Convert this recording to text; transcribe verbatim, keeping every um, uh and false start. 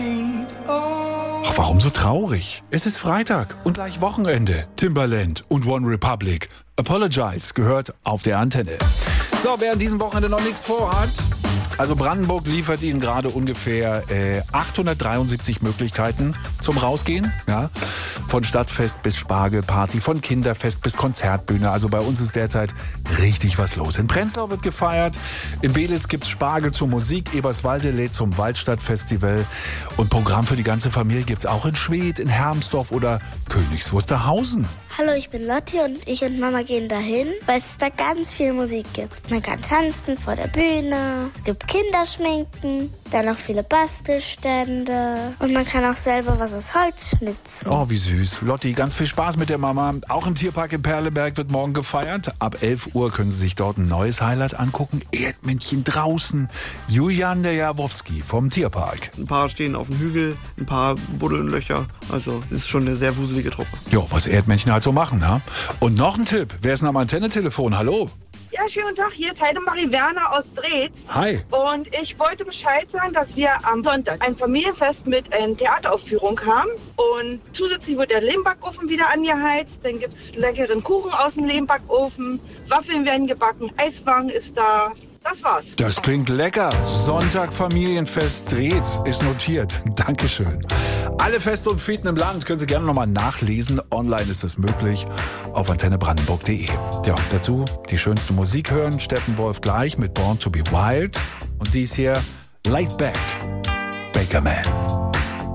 Ach, warum so traurig? Es ist Freitag und gleich Wochenende. Timbaland und One Republic. Apologize gehört auf der Antenne. So, wer an diesem Wochenende noch nichts vorhat, also Brandenburg liefert Ihnen gerade ungefähr äh, achthundertdreiundsiebzig Möglichkeiten zum Rausgehen. Ja? Von Stadtfest bis Spargelparty, von Kinderfest bis Konzertbühne. Also bei uns ist derzeit richtig was los. In Prenzlau wird gefeiert, in Belitz gibt's Spargel zur Musik, Eberswalde lädt zum Waldstadtfestival und Programm für die ganze Familie gibt's auch in Schwedt, in Hermsdorf oder Königs Wusterhausen. Hallo, ich bin Lotti und ich und Mama gehen dahin, weil es da ganz viel Musik gibt. Man kann tanzen vor der Bühne, es gibt Kinderschminken, dann noch viele Bastelstände und man kann auch selber was aus Holz schnitzen. Oh, wie süß. Lotti, ganz viel Spaß mit der Mama. Auch im Tierpark in Perleberg wird morgen gefeiert. Ab elf Uhr können Sie sich dort ein neues Highlight angucken. Erdmännchen draußen. Julian der Jawowski vom Tierpark. Ein paar stehen auf dem Hügel, ein paar buddeln Löcher. Also das ist schon eine sehr wuselige Truppe. Jo, was Erdmännchen halt so machen, ne? Und noch ein Tipp. Wer ist noch am Antenne-Telefon? Hallo? Ja, schönen Tag. Hier ist Heidemarie Werner aus Dreetz. Hi. Und ich wollte Bescheid sagen, dass wir am Sonntag ein Familienfest mit einer Theateraufführung haben. Und zusätzlich wird der Lehmbackofen wieder angeheizt. Dann gibt es leckeren Kuchen aus dem Lehmbackofen. Waffeln werden gebacken. Eiswagen ist da. Das war's. Das klingt lecker. Sonntag Familienfest Dreetz ist notiert. Dankeschön. Alle Feste und Feten im Land können Sie gerne nochmal nachlesen. Online ist es möglich auf antenne brandenburg punkt de. Ja, dazu die schönste Musik hören. Steppenwolf gleich mit Born to be Wild. Und dies hier Laid Back, Baker Man.